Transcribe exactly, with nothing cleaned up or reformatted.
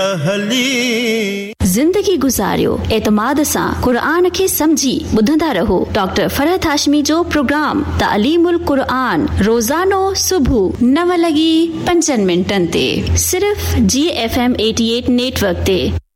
ज़िंदगी गुज़ारियो एतमाद सां क़ुरान खे समझी ॿुधंदा रहो डॉक्टर फरहत हाशमी जो प्रोग्राम तालीमुल क़ुरान रोज़ानो सुबुह नव लॻी पंजनि मिंटनि ते सिर्फ़ जी एफ एम अठासी नेटवर्क ते।